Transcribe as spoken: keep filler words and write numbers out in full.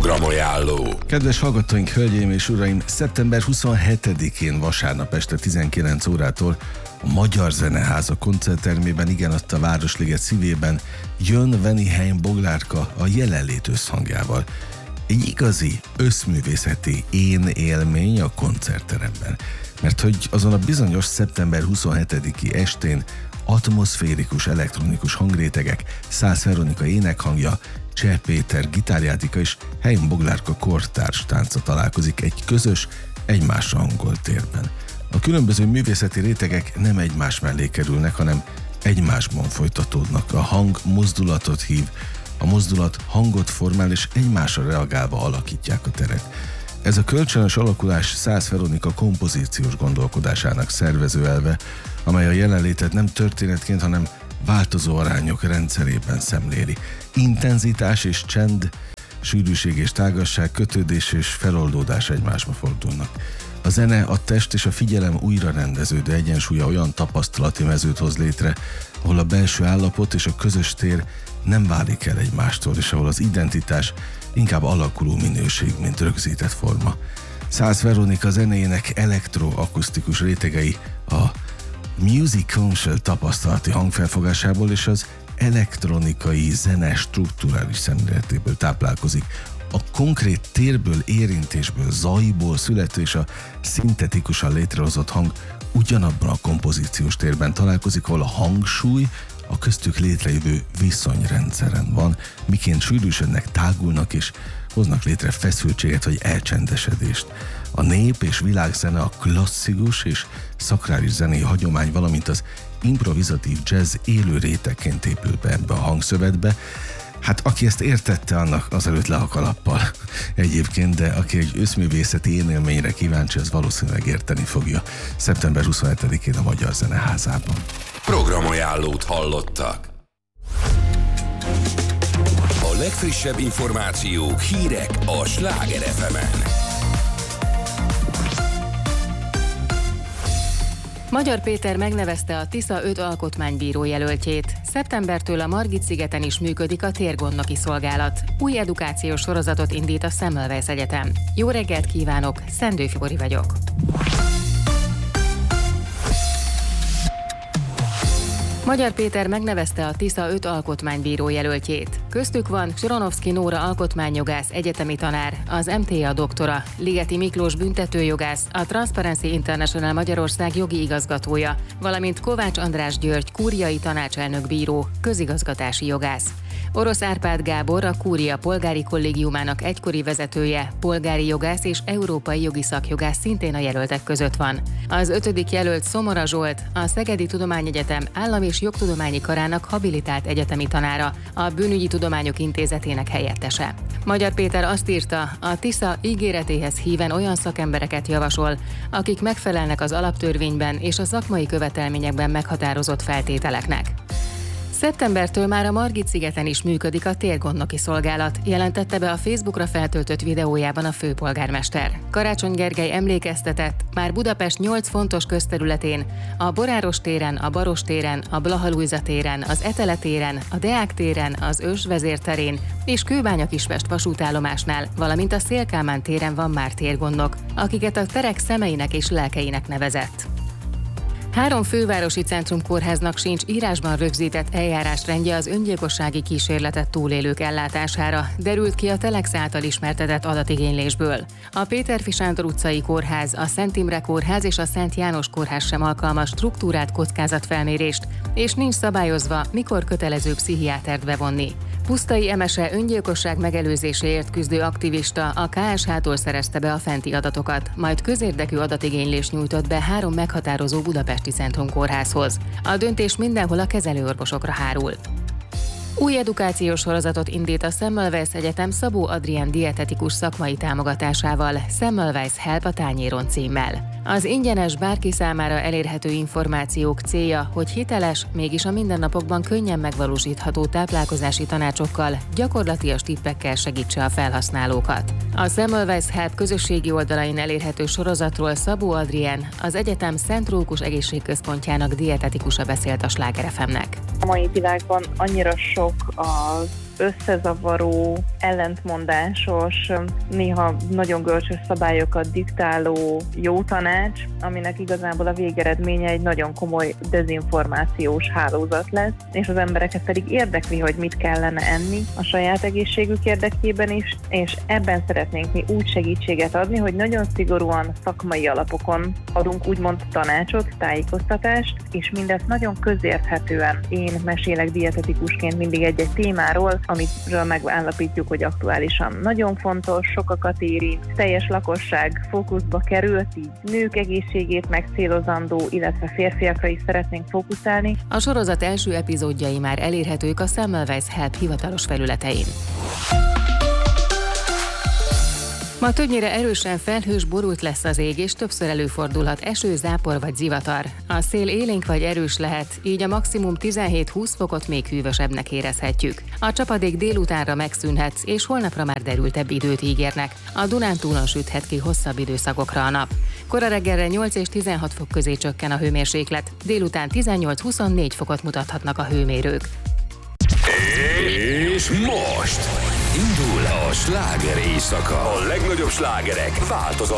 Programajánló. Kedves hallgatóink, hölgyeim és uraim, szeptember huszonhetedikén vasárnap este tizenkilenc órától a Magyar Zeneháza koncerttermében, igen, ott a Városliget szívében jön Veniheim Boglárka a Jelenlét összhangjával. Egy igazi összművészeti én élmény a koncertteremben. Mert hogy azon a bizonyos szeptember huszonhetediki estén atmoszférikus elektronikus hangrétegek, Szász Veronika énekhangja, Cseh Péter gitárjátéka és Heim Boglárka kortárs tánca találkozik egy közös, egymásra hangolt térben. A különböző művészeti rétegek nem egymás mellé kerülnek, hanem egymásban folytatódnak. A hang mozdulatot hív, a mozdulat hangot formál, és egymásra reagálva alakítják a teret. Ez a kölcsönös alakulás Szász Veronika kompozíciós gondolkodásának szervezőelve, amely a jelenlétet nem történetként, hanem változó arányok rendszerében szemléli. Intenzitás és csend, sűrűség és tágasság, kötődés és feloldódás egymásba fordulnak. A zene, a test és a figyelem újra rendeződő egyensúlya olyan tapasztalati mezőt hoz létre, ahol a belső állapot és a közös tér nem válik el egymástól, és ahol az identitás inkább alakuló minőség, mint rögzített forma. Szász Veronika zenéjének elektroakusztikus rétegei a music conscious tapasztalati hangfelfogásából és az elektronikai zene strukturális szemléletéből táplálkozik. A konkrét térből, érintésből, zajból születő és a szintetikusan létrehozott hang ugyanabban a kompozíciós térben találkozik, ahol a hangsúly a köztük létrejövő viszonyrendszeren van, miként sűrűsödnek, tágulnak és hoznak létre feszültséget vagy elcsendesedést. A nép és világzene, a klasszikus és szakrális zenei hagyomány, valamint az improvizatív jazz élő rétegként épül be ebbe a hangszövetbe. Hát aki ezt értette, annak azelőtt le a kalappal egyébként, de aki egy összművészeti élményre kíváncsi, az valószínűleg érteni fogja szeptember huszonhetedikén a Magyar Zeneházában. Programajánlót hallottak. A legfrissebb információk, hírek a Sláger ef emen. Magyar Péter megnevezte a Tisza öt alkotmánybíró jelöltjét. Szeptembertől a Margit-szigeten is működik a térgondnoki szolgálat. Új edukációs sorozatot indít a Semmelweis Egyetem. Jó reggelt kívánok, Szendő Fibori vagyok. Magyar Péter megnevezte a Tisza öt alkotmánybíró jelöltjét. Köztük van Zsiranovszky Nóra alkotmányjogász, egyetemi tanár, az em té á doktora, Ligeti Miklós büntetőjogász, a Transparency International Magyarország jogi igazgatója, valamint Kovács András György kúriai tanácselnök bíró, közigazgatási jogász. Orosz Árpád Gábor, a Kúria polgári kollégiumának egykori vezetője, polgári jogász és európai jogi szakjogász szintén a jelöltek között van. Az ötödik jelölt Szomora Zsolt, a Szegedi Tudományegyetem Állam- és Jogtudományi Karának habilitált egyetemi tanára, a Bűnügyi Tudományok Intézetének helyettese. Magyar Péter azt írta, a Tisza ígéretéhez híven olyan szakembereket javasol, akik megfelelnek az alaptörvényben és a szakmai követelményekben meghatározott feltételeknek. Szeptembertől már a Margit-szigeten is működik a térgondnoki szolgálat, jelentette be a Facebookra feltöltött videójában a főpolgármester. Karácsony Gergely emlékeztetett, már Budapest nyolc fontos közterületén, a Boráros téren, a Baros téren, a Blaha Lujza téren, az Etele téren, a Deák téren, az Ősvezér terén és Kőbánya-Kispest vasútállomásnál, valamint a Széll Kálmán téren van már térgondnok, akiket a terek szemeinek és lelkeinek nevezett. Három fővárosi centrumkórháznak sincs írásban rögzített eljárásrendje az öngyilkossági kísérletet túlélők ellátására, derült ki a Telex által ismertetett adatigénylésből. A Péterfi Sándor utcai kórház, a Szent Imre kórház és a Szent János kórház sem alkalmas struktúrált kockázatfelmérést, és nincs szabályozva, mikor kötelező pszichiátert bevonni. Pusztai Emese öngyilkosság megelőzéséért küzdő aktivista a ká es há-tól szerezte be a fenti adatokat, majd közérdekű adatigénylést nyújtott be három meghatározó budapesti centrumkórházhoz. A döntés mindenhol a kezelőorvosokra hárul. Új edukációs sorozatot indít a Semmelweis Egyetem Szabó Adrián dietetikus szakmai támogatásával, Semmelweis Help a tányéron címmel. Az ingyenes, bárki számára elérhető információk célja, hogy hiteles, mégis a mindennapokban könnyen megvalósítható táplálkozási tanácsokkal, gyakorlatias tippekkel segítse a felhasználókat. A Semmelweis Help közösségi oldalain elérhető sorozatról Szabó Adrián, az egyetem Szent Rókus egészségközpontjának dietetikusa beszélt a Sláger ef emnek. A mai világban annyira sok az összezavaró, ellentmondásos, néha nagyon görcsös szabályokat diktáló jó tanács, aminek igazából a végeredménye egy nagyon komoly dezinformációs hálózat lesz, és az embereket pedig érdekli, hogy mit kellene enni a saját egészségük érdekében is, és ebben szeretnénk mi úgy segítséget adni, hogy nagyon szigorúan szakmai alapokon adunk úgymond tanácsot, tájékoztatást, és mindezt nagyon közérthetően. Én mesélek dietetikusként mindig egy-egy témáról, amitről megállapítjuk, hogy aktuálisan nagyon fontos, sokakat érint, teljes lakosság fókuszba került, így nők egészségét megcélozandó, illetve férfiakra is szeretnénk fókuszálni. A sorozat első epizódjai már elérhetők a Semmelweis Help hivatalos felületein. Ma többnyire erősen felhős, borult lesz az ég, és többször előfordulhat eső, zápor vagy zivatar. A szél élénk vagy erős lehet, így a maximum tizenhét-húsz fokot még hűvösebbnek érezhetjük. A csapadék délutánra megszűnhet, és holnapra már derültebb időt ígérnek. A Dunántúlon süthet ki hosszabb időszakokra a nap. Kora reggelre nyolc és tizenhat fok közé csökken a hőmérséklet, délután tizennyolc-huszonnégy fokot mutathatnak a hőmérők. És most indul a sláger éjszaka. A legnagyobb slágerek változatlanul.